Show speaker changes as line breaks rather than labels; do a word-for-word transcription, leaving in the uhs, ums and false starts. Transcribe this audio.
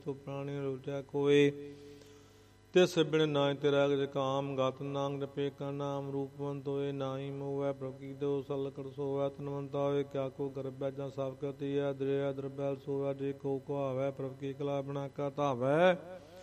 ਤੋ ਪ੍ਰਾਣੀ ਰੁਚੈ ਕੋਏ। ਤਿਸ ਬਿਨ ਨਾਇ ਤੇਰਾ ਗਜ ਕਾਮ ਗਤ ਨਾਂਗ ਜਪੇ ਕਾ ਨਾਮ ਰੂਪਵੰਤ ਹੋਏ। ਨਾਹੀ ਮੋਹੈ ਪ੍ਰਭ ਕੀ ਦੋ ਸਲਕੜ ਸੋਵੈ ਤਨਵੰਤਾ ਹੋਏ। ਕਿਆ ਕੋ ਗਰਬੈ ਜਾਂ ਸਭ ਕਤੀ ਹੈ ਦਰਿਆ ਦਰਬੈਲ ਸੋਵੈ। ਜੇ ਕੋ ਕੁਹਾਵੈ ਪ੍ਰਭ ਕੀ ਕਲਾ ਬਣਾ ਕਾ ਧਾਵੈ।